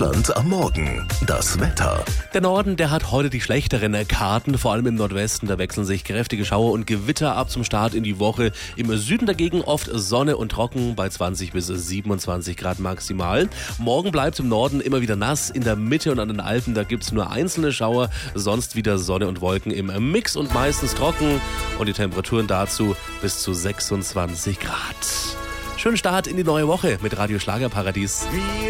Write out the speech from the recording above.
Deutschland am Morgen. Das Wetter. Der Norden, der hat heute die schlechteren Karten, vor allem im Nordwesten. Da wechseln sich kräftige Schauer und Gewitter ab zum Start in die Woche. Im Süden dagegen oft Sonne und trocken bei 20 bis 27 Grad maximal. Morgen bleibt im Norden immer wieder nass. In der Mitte und an den Alpen, da gibt's nur einzelne Schauer. Sonst wieder Sonne und Wolken im Mix und meistens trocken. Und die Temperaturen dazu bis zu 26 Grad. Schönen Start in die neue Woche mit Radio Schlagerparadies.